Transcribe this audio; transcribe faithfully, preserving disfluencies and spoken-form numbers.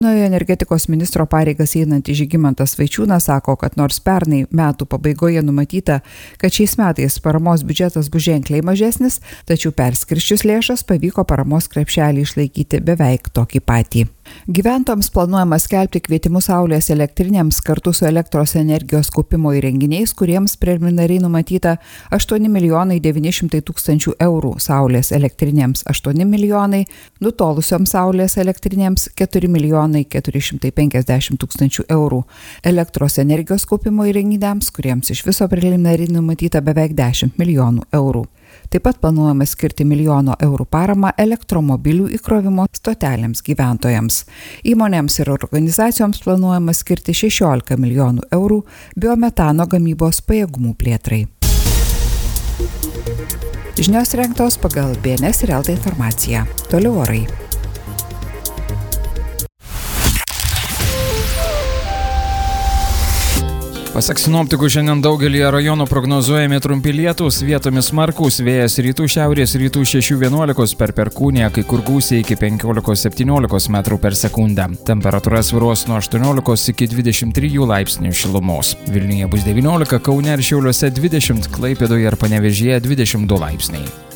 Naujo energetikos ministro pareigas einantis Žygimantas Vaičiūnas sako, kad nors pernai metų pabaigoje numatyta, kad šiais metais paramos biudžetas bus ženkliai mažesnis, tačiau perskirščius lėšas pavyko paramos krepšelį išlaikyti beveik tokį patį. Gyventojams planuojama skelbti kvietimus saulės elektrinėms kartu su elektros energijos kaupimo įrenginiais, kuriems preliminariai numatyta aštuoni milijonai devyni šimtai tūkstančių eurų, saulės elektrinėms aštuoni milijonai, nutolusioms saulės elektrinėms keturi milijonai keturi šimtai penkiasdešimt tūkstančių eurų, elektros energijos kaupimo įrenginiams, kuriems iš viso preliminariai numatyta beveik dešimt milijonų eurų. Taip pat planuojama skirti milijono eurų paramą elektromobilių įkrovimo stotelėms gyventojams. Įmonėms ir organizacijoms planuojama skirti šešiolika milijonų eurų biometano gamybos pajėgumų plėtrai. Žinios rengtos pagal B N S ir L T informaciją. Toliau orai. Pasak sinoptikų, šiandien daugelį rajonų prognozuojami trumpi lietūs, vietomis smarkūs, vėjas rytų šiaurės rytų šeši vienuolika per perkūniją, kai kur gūsiai iki penkiolika septyniolika metrų per sekundę. Temperatūra svyruos nuo aštuoniolikos iki dvidešimt trijų laipsnių šilumos. Vilniuje bus devyniolika, Kaune ir Šiauliuose dvidešimt, Klaipėdoje ir Panevėžyje dvidešimt du laipsniai.